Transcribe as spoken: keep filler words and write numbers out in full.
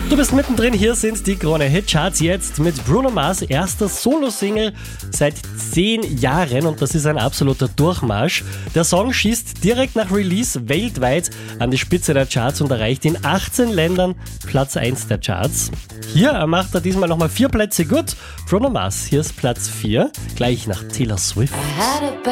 Du bist mittendrin, hier sind die Krone Hit Charts jetzt mit Bruno Mars erster Solo-Single seit zehn Jahren und das ist ein absoluter Durchmarsch. Der Song schießt direkt nach Release weltweit an die Spitze der Charts und erreicht in achtzehn Ländern Platz eins der Charts. Hier macht er diesmal nochmal vier Plätze gut. Bruno Mars, hier ist Platz vier, gleich nach Taylor Swift.